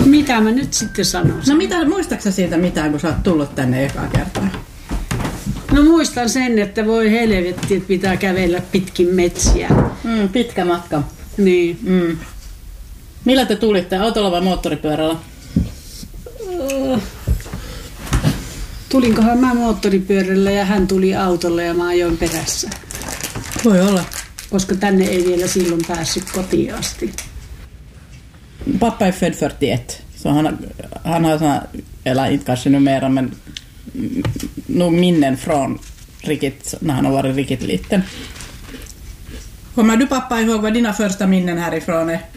Mitä mä nyt sitten sanoisin? No muistaaksä siitä mitään, kun sä oot tullut tänne ekaa kertaa? No muistan sen, että voi helvetti, että pitää kävellä pitkin metsiä. Pitkä matka. Niin. Millä te tulitte? Autolla vai moottoripyörällä? Tulinkohan mä moottoripyörällä ja hän tuli autolla ja mä ajoin perässä. Voi olla. Koska tänne ei vielä silloin päässyt kotiin asti. Pappa är född 41. Så han har såna, eller inte kanske numera, men nog minnen från riktigt, när han har varit riktigt liten. Kommer du pappa ihåg vad dina första minnen härifrån är?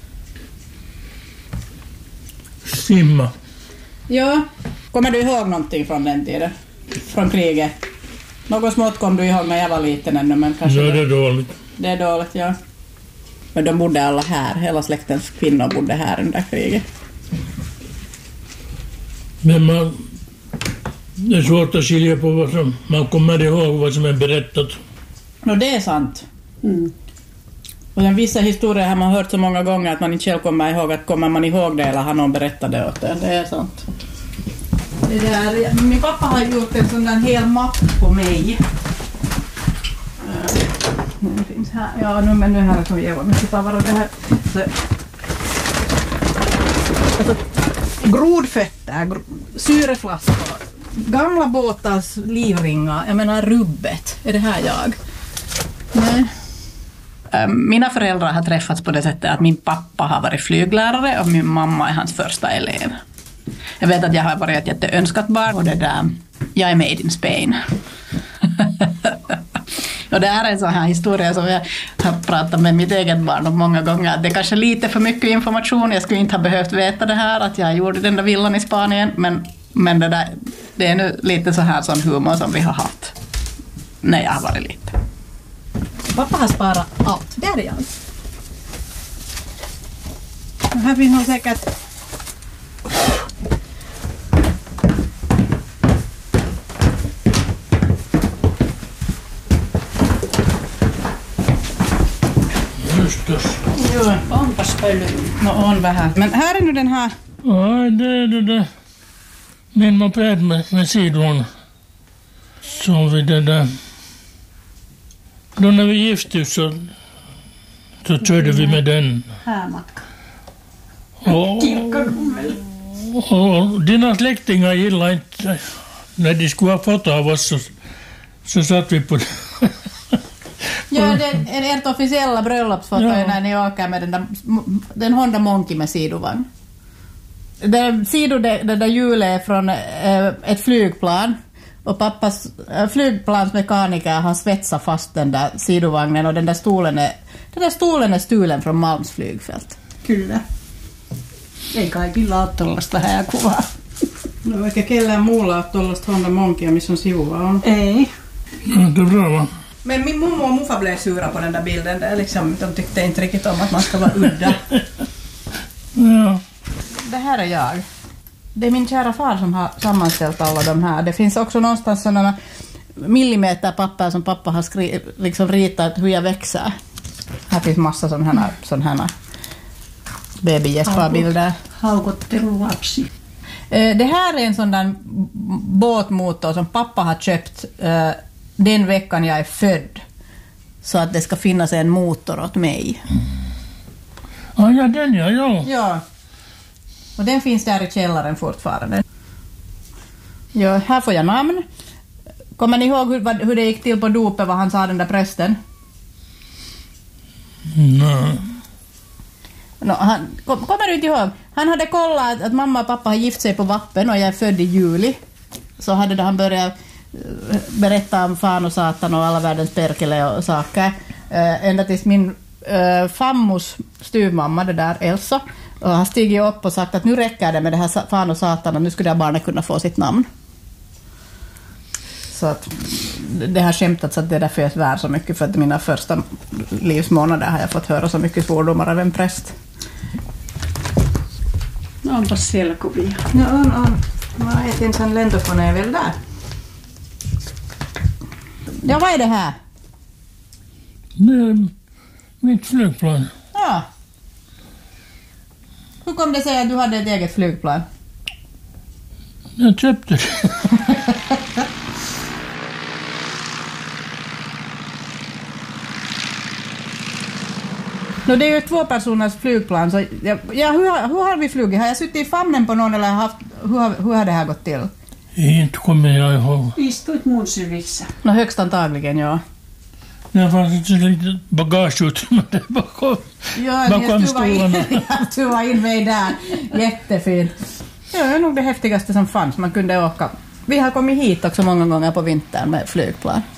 Simma. Ja. Kommer du ihåg någonting från den tiden? Från kriget? Något smått kom du ihåg när jag var liten ännu, men kanske... Ja, det är dåligt. Det är dåligt, ja. Men de bodde alla här. Hela släktens kvinnor bodde här under kriget. Men det är svårt att skilja på vad som... Man kommer ihåg vad som är berättat. No, det är sant. Och den vissa historier har man hört så många gånger att man inte själv kommer ihåg, att kommer man ihåg det eller har någon berättat det åt det. Det är sant. Det där, min pappa har gjort en sån där hel mapp på mig. Nu finns här. Ja, men nu här som jag måste ta vara det här. Så, alltså, grodfötter, syreflaskor, gamla båtars livringar, jag menar rubbet. Är det här jag? Nej. Mina föräldrar har träffats på det sättet att min pappa har varit flyglärare och min mamma är hans första elev. Jag vet att jag har varit ett jätteönskat barn och det där, jag är made in Spain. Och det här är en sån här historia som jag har pratat med mitt eget barn om många gånger. Det är kanske lite för mycket information, jag skulle inte ha behövt veta det här, att jag gjorde den där villan i Spanien, men det är nu lite så här sån humor som vi har haft när jag har varit liten. Pappa har sparat allt, det är jag. Och här finns nog säkert... Joo, onpas pöly. No on vähän. Men här är nu den här... Ja, det är det där. Min moped med sidon. Så vi det där. Då när vi gifte oss så körde vi med den. Häämatka. Och dina släktingar gillade inte när de skulle ha foto av oss så satt vi på Ja, det är ert officiella bröllopsfoto när ni åker med den Honda Monkey med sidovagn. Det där hjulet är från ett flygplan och pappas flygplansmekaniker har svetsat fast den där sidovagnen och den där stolen är stulen från Malms flygfält. Kyllä. Ei kaikilla ole tollaista hääkuvaa. No eikä kellään muulla ole tollaista Honda Monkeya, missä on sivuva on. Ei. Ja, det är bra, va? Men min mamma och morfar blev sura på den där bilden. Det är liksom, de tyckte inte riktigt om att man ska vara udda. Ja. Det här är jag. Det är min kära far som har sammanställt alla de här. Det finns också någonstans sådana millimeterpapper som pappa har liksom ritat hur jag växer. Här finns massa sådana här baby-Jesper-bilder. Haukottelulapsi. Det här är en sån där båtmotor som pappa har köpt den veckan jag är född. Så att det ska finnas en motor åt mig. Ja, den ja. Ja. Och den finns där i källaren fortfarande. Ja, här får jag namn. Kommer ni ihåg hur det gick till på dopet, vad han sa den där prästen? Nej. No, kommer du inte ihåg? Han hade kollat att mamma och pappa har gift sig på Vappen och jag är född i juli. Så hade han börjat berätta om fan och satan och alla världens perkele och saker. Ända tills min fammos styvmamma, det där Elsa, och har stigit upp och sagt att nu räcker det med det här fan och satan och nu skulle jag barnet kunna få sitt namn. Så att det har skämtats att det är därför jag svär så mycket, för att mina första livsmånader har jag fått höra så mycket svordomar av en präst. No onpas siellä kuvia. No on. Mä etin sen lentokoneen vielä där. Ja, vad är det här? Det är mitt flygplan. Ja. Hur kom det sig att du hade ett eget flygplan? Jag köpte det. Det är ju 2 personers flygplan. Så hur har vi flugit? Har jag suttit i famnen på någon eller hur har det här gått till? Inte kommer jag ihåg. Istut munsyrissä. Högst antagligen, ja. Det fanns ett litet bagageutrymme där bakom stolarna. Du var inne där. Jättefint. Ja, det är nog det häftigaste som fanns. Man kunde åka. Vi har kommit hit också många gånger på vintern med flygplan.